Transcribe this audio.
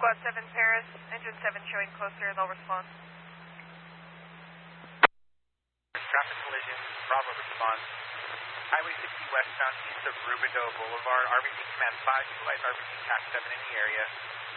Squad 7 Paris, engine 7 showing closer, they'll respond. Traffic collision, Bravo response. Highway 60 westbound east of Rubidoux Boulevard, RBC Command 5, utilize RBC TAC 7 in the area.